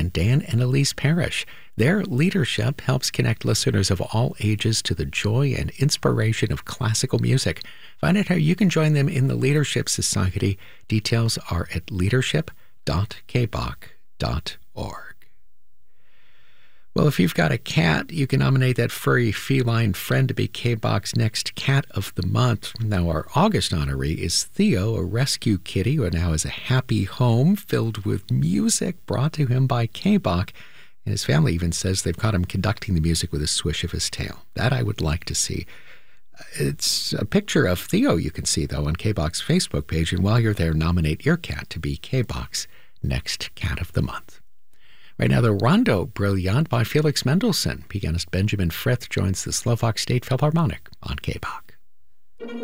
and Dan and Elise Parrish. Their leadership helps connect listeners of all ages to the joy and inspiration of classical music. Find out how you can join them in the Leadership Society. Details are at leadership.kbach.org. Well, if you've got a cat, you can nominate that furry feline friend to be KBach's next Cat of the Month. Now, our August honoree is Theo, a rescue kitty who now has a happy home filled with music brought to him by KBach. And his family even says they've caught him conducting the music with a swish of his tail. That I would like to see. It's a picture of Theo you can see, though, on KBach's Facebook page. And while you're there, nominate your cat to be KBach's next Cat of the Month. Right now, the Rondo Brilliant by Felix Mendelssohn. Pianist Benjamin Frith joins the Slovak State Philharmonic on KBach.